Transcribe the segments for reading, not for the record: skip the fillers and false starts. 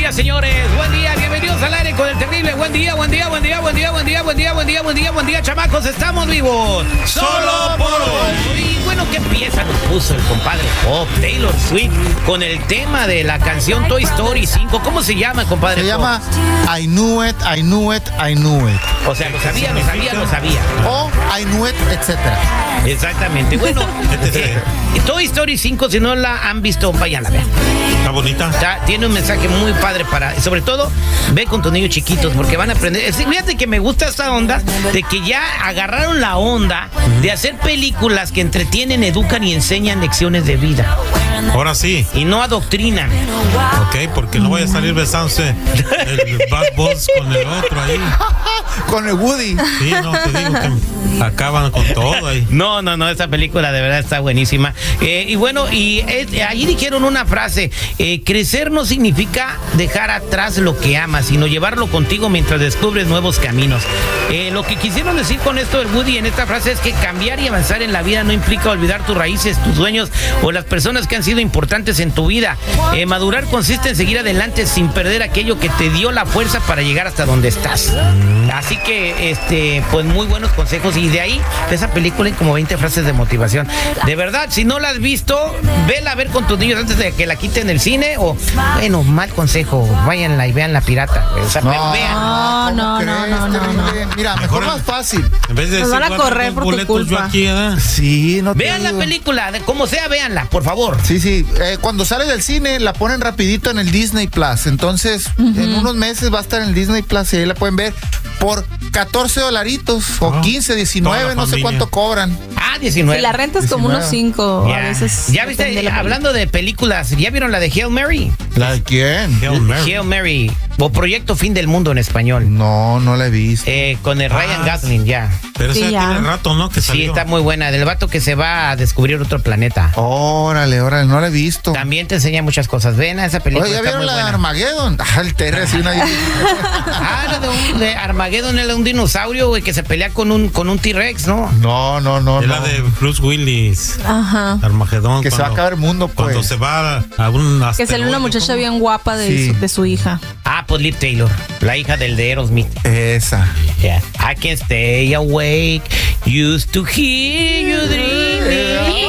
día, señores. Buen día. Bienvenidos al aire con el terrible. Buen día, buen día, buen día, buen día, buen día, buen día, buen día, buen día, buen día, chamacos. Estamos vivos. Solo por hoy. Y bueno, ¿qué pieza nos puso el compadre Pop, Taylor Swift, con el tema de la canción Toy Story 5? ¿Cómo se llama, compadre? Se llama I Knew It, I Knew It, I Knew It. O sea, lo sabía, lo sabía, lo sabía. O I Knew It, etcétera. Exactamente. Bueno, Toy Story 5, si no la han visto, vayan a ver. Está bonita. Tiene un mensaje muy padre sobre todo, ve con tus niños chiquitos porque van a aprender. Fíjate que me gusta esta onda de que ya agarraron la onda de hacer películas que entretienen, educan y enseñan lecciones de vida. Ahora sí. Y no adoctrinan. Ok, porque no vaya a salir besándose el Bad Boss con el otro ahí. Con el Woody. Sí, no, te digo que acaban con todo ahí. No, esa película de verdad está buenísima. Y bueno, ahí dijeron una frase, crecer no significa dejar atrás lo que amas, sino llevarlo contigo mientras descubres nuevos caminos. Lo que quisieron decir con esto del Woody en esta frase es que cambiar y avanzar en la vida no implica olvidar tus raíces, tus sueños o las personas que han sido importantes en tu vida. Madurar consiste en seguir adelante sin perder aquello que te dio la fuerza para llegar hasta donde estás. Así que, pues muy buenos consejos. Y de ahí, de esa película, hay como 20 frases de motivación. De verdad, si no la has visto, vela a ver con tus niños antes de que la quiten del cine. O, bueno, mal consejo, váyanla y vean La Pirata. O sea, vean. No. Mira, mejor más fácil. En vez de nos van a correr por tu culpa. Yo aquí, Sí, no te vean digo. la película, como sea, véanla, por favor. Sí. Cuando sale del cine, la ponen rapidito en el Disney Plus. Entonces, en unos meses va a estar en el Disney Plus y ahí la pueden ver por $14 o 15, 19, no sé cuánto cobran. 19. Si la renta es como unos 5 a veces. ¿Ya viste? Hablando de películas, ¿ya vieron la de Hail Mary? ¿La de quién? Hail Mary, o Proyecto Fin del Mundo en español. No la he visto. Con el Ryan Gosling, ya. Pero Sí, esa ya. tiene rato, ¿no? Que salió. Sí, está muy buena. Del vato que se va a descubrir otro planeta. Órale, no la he visto. También te enseña muchas cosas. Ven a esa película. Oye, ¿ya está vieron muy la de buena. Armageddon? El Terry así una... La de Armageddon, era un dinosaurio, güey, que se pelea con un T-Rex, ¿no? No. Es la de Bruce Willis. Ajá. Armagedón. Que se va a acabar el mundo, pues. Cuando se va a un asteroide. Que sale una muchacha bien guapa Sí. de su hija. Pues Liv Taylor, la hija del de Aerosmith. Esa. Yeah. I can't stay awake, used to hear you dreaming.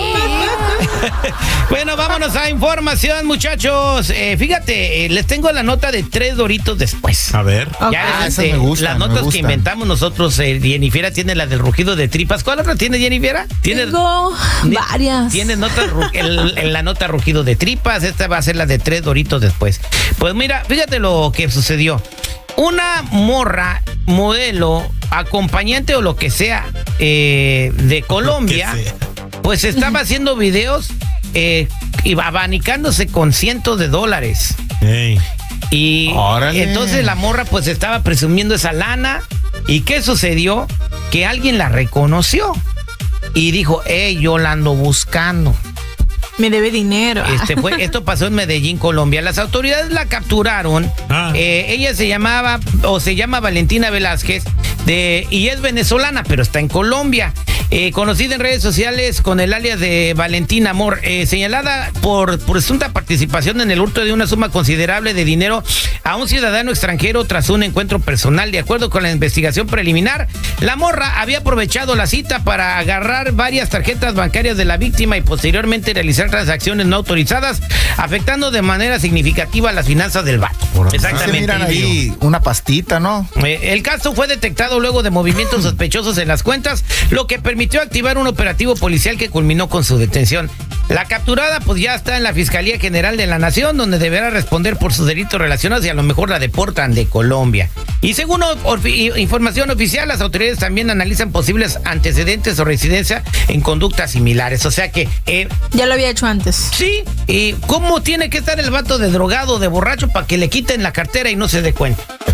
Bueno, vámonos a información, muchachos. Fíjate, les tengo la nota de 3 Doritos después. A ver. Ya esas me gustan, las me notas que gustan. inventamos nosotros. Jennifer tiene la del rugido de tripas. ¿Cuál otra tiene Jennifer? Tengo varias. Tiene notas en la nota rugido de tripas. Esta va a ser la de 3 Doritos después. Pues mira, fíjate lo que sucedió. Una morra, modelo, acompañante o lo que sea de Colombia, pues estaba haciendo videos y abanicándose con cientos de dólares. Hey. Y Órale. entonces la morra pues estaba presumiendo esa lana. ¿Y qué sucedió? Que alguien la reconoció y dijo, yo la ando buscando. Me debe dinero. Esto pasó en Medellín, Colombia. Las autoridades la capturaron. Ella se llama Valentina Velázquez y es venezolana, pero está en Colombia. Conocida en redes sociales con el alias de Valentina Amor, señalada por presunta participación en el hurto de una suma considerable de dinero a un ciudadano extranjero tras un encuentro personal. De acuerdo con la investigación preliminar, la morra había aprovechado la cita para agarrar varias tarjetas bancarias de la víctima y posteriormente realizar transacciones no autorizadas, afectando de manera significativa las finanzas del vato. Se miran ahí una pastita, ¿no? El caso fue detectado luego de movimientos sospechosos en las cuentas, lo que permitió activar un operativo policial que culminó con su detención. La capturada pues ya está en la Fiscalía General de la Nación, donde deberá responder por sus delitos relacionados y a lo mejor la deportan de Colombia. Y según información oficial, las autoridades también analizan posibles antecedentes o residencia en conductas similares. O sea que... ya lo había hecho antes. Sí, ¿y cómo tiene que estar el vato de drogado, de borracho, para que le quiten la cartera y no se dé cuenta?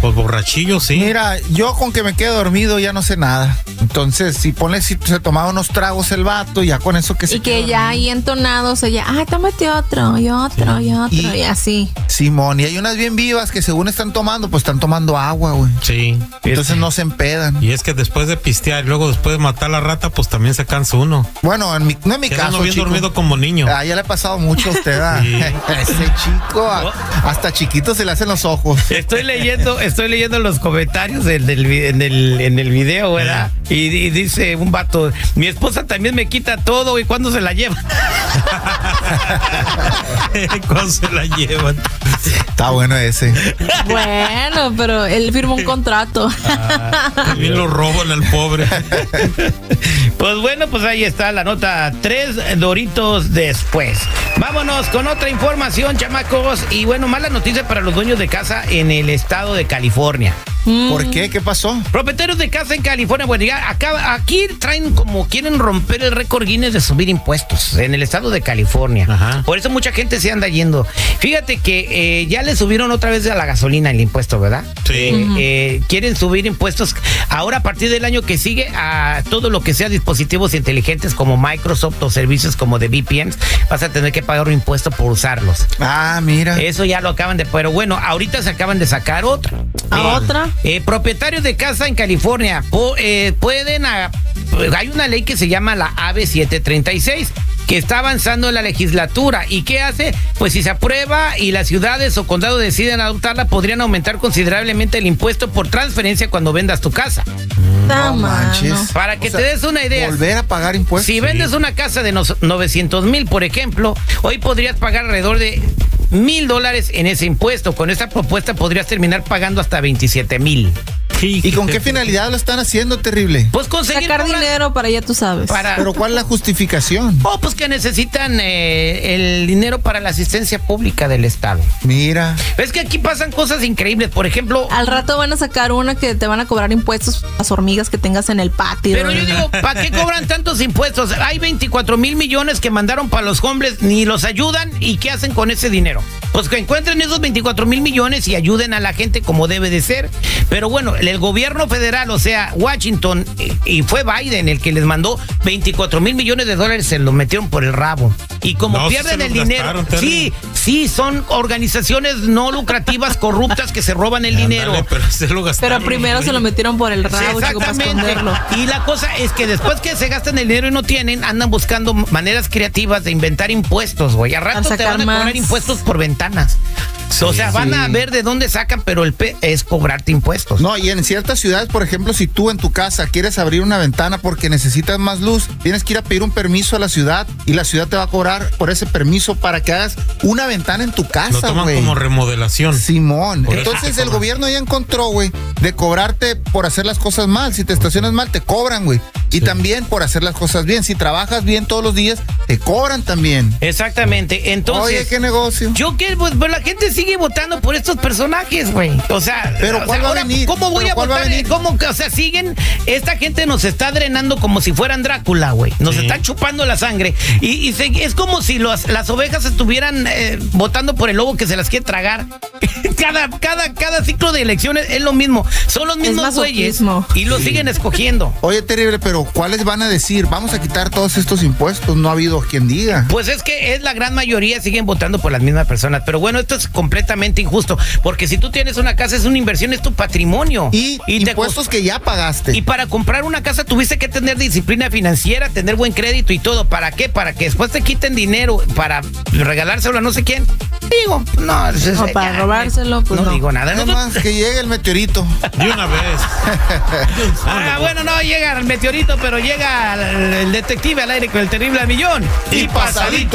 Pues borrachillo, sí. Mira, yo con que me quede dormido ya no sé nada. Entonces, si se tomaba unos tragos el vato, ya con eso que se Y que ya ahí entonados, ella, ay, tómate otro, y otro, y otro, y así. Simón, y hay unas bien vivas que según están tomando, pues están tomando agua, güey. Sí. Entonces no se empedan. Y es que después de pistear y luego después de matar la rata, pues también se cansa uno. Bueno, no en mi Queda caso, uno bien chico. dormido como niño. Ah, ya le ha pasado mucho a usted, Sí. Ese chico, hasta chiquito se le hacen los ojos. Estoy leyendo los comentarios en el video, ¿verdad? Y dice un vato, mi esposa también me quita todo, ¿y cuándo se la lleva? ¿Cuándo se la llevan? Está bueno ese. Bueno, pero él firmó un contrato. También lo roban al pobre. Pues bueno, pues ahí está la nota 3 Doritos después. Vámonos con otra información, chamacos. Y bueno, mala noticia para los dueños de casa en el estado de California. ¿Por qué? ¿Qué pasó? Propietarios de casa en California, bueno, ya aquí traen como quieren romper el récord Guinness de subir impuestos en el estado de California. Ajá. Por eso mucha gente se anda yendo. Fíjate que ya le subieron otra vez a la gasolina el impuesto, ¿verdad? Sí. Quieren subir impuestos ahora a partir del año que sigue a todo lo que sea dispositivos inteligentes como Microsoft o servicios como de VPNs. Vas a tener que pagar un impuesto por usarlos. Ah, mira. Eso ya lo acaban de... Pero bueno, ahorita se acaban de sacar otra. ¿Otra? Propietarios de casa en California pueden... hay una ley que se llama la AB 736 que está avanzando en la legislatura. ¿Y qué hace? Pues si se aprueba y las ciudades o condados deciden adoptarla, podrían aumentar considerablemente el impuesto por transferencia cuando vendas tu casa. No manches. Para que te des una idea. Volver a pagar impuestos. Si vendes una casa de 900,000, por ejemplo, hoy podrías pagar alrededor de $1,000 en ese impuesto. Con esta propuesta podrías terminar pagando hasta 27,000. ¿Y con qué finalidad lo están haciendo, terrible? Pues conseguir Sacar dinero para allá, tú sabes. Pero ¿cuál es la justificación? Pues que necesitan el dinero para la asistencia pública del Estado. Mira. Es que aquí pasan cosas increíbles, por ejemplo... Al rato van a sacar una que te van a cobrar impuestos las hormigas que tengas en el patio. Pero yo digo, ¿para qué cobran tantos impuestos? Hay 24,000 millones que mandaron para los homeless, ni los ayudan, ¿y qué hacen con ese dinero? Pues que encuentren esos 24,000 millones y ayuden a la gente como debe de ser. Pero bueno, el gobierno federal, o sea, Washington, y fue Biden el que les mandó 24,000 millones de dólares, se los metieron por el rabo. Y como pierden el dinero, sí, son organizaciones no lucrativas, corruptas que se roban el dinero. Pero se lo gastaron. Pero primero se lo metieron por el rabo, chico, para esconderlo. Y la cosa es que después que se gastan el dinero y no tienen, andan buscando maneras creativas de inventar impuestos, güey. A rato te van a cobrar impuestos por ventanas. Sí, o sea, van a ver de dónde sacan, pero el es cobrarte impuestos. No, y en ciertas ciudades, por ejemplo, si tú en tu casa quieres abrir una ventana porque necesitas más luz, tienes que ir a pedir un permiso a la ciudad y la ciudad te va a cobrar por ese permiso para que hagas una ventana en tu casa, güey. Lo toman como remodelación. Simón. Entonces el gobierno ya encontró, güey, de cobrarte por hacer las cosas mal. Si te estacionas mal, te cobran, güey. Y también por hacer las cosas bien. Si trabajas bien todos los días, te cobran también. Exactamente. Entonces, oye, qué negocio. Yo que, pues la gente sigue votando por estos personajes, güey. O sea, pero ¿cuál va a venir? ¿Cómo voy a votar? ¿Cómo? O sea, siguen, esta gente nos está drenando como si fueran Drácula, güey. Nos están chupando la sangre. Y es como si las ovejas estuvieran votando por el lobo que se las quiere tragar. Cada ciclo de elecciones es lo mismo. Son los mismos güeyes y lo siguen escogiendo. Oye, terrible, pero ¿cuáles van a decir? Vamos a quitar todos estos impuestos. No ha habido quien diga. Pues es que es la gran mayoría, siguen votando por las mismas personas. Pero bueno, esto es completamente injusto. Porque si tú tienes una casa, es una inversión, es tu patrimonio. Y impuestos que ya pagaste. Y para comprar una casa tuviste que tener disciplina financiera, tener buen crédito y todo. ¿Para qué? Para que después te quiten dinero para regalárselo a no sé quién. Digo, no. Para robárselo, pues no digo nada. Nada más que llegue el meteorito. De una vez. Bueno, no llega el meteorito, pero llega el detective al aire con el terrible al millón. Y pasadito.